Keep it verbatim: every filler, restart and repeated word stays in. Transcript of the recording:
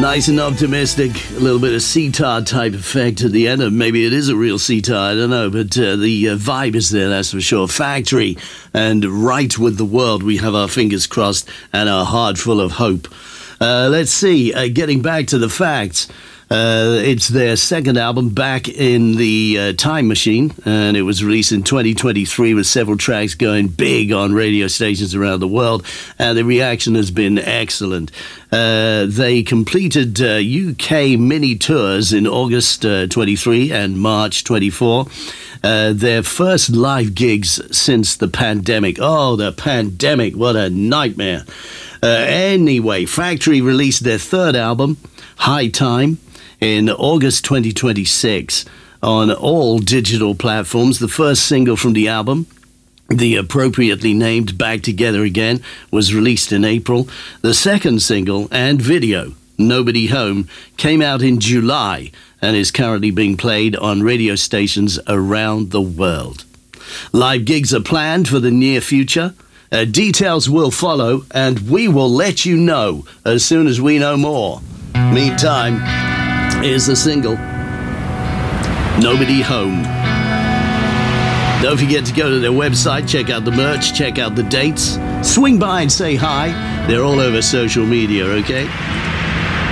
Nice and optimistic, a little bit of sitar type effect at the end, or maybe it is a real sitar, I don't know, but uh, the uh, vibe is there, that's for sure. Factory and Right with the World, we have our fingers crossed and our heart full of hope. Uh, let's see, uh, getting back to the facts. Uh, it's their second album, Back in the uh, Time Machine, and it was released in twenty twenty-three with several tracks going big on radio stations around the world, and the reaction has been excellent. Uh, they completed uh, U K mini tours in August uh, twenty-three and March twenty-four. Uh, their first live gigs since the pandemic. Oh, the pandemic, what a nightmare. Uh, anyway, Factory released their third album, High Time, in August twenty twenty-six on all digital platforms. The first single from the album, the appropriately named Back Together Again, was released in April. The second single and video, Nobody Home, came out in July and is currently being played on radio stations around the world. Live gigs are planned for the near future. Uh, details will follow, and we will let you know as soon as we know more. Meantime, here's the single, Nobody Home. Don't forget to go to their website, check out the merch, check out the dates. Swing by and say hi. They're all over social media, okay?